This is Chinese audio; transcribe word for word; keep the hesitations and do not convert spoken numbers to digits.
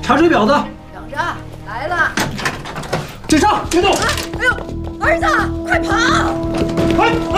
查水婊子。 等着，来了！ 镇上，别动！ 哎呦，儿子，快跑！ 快！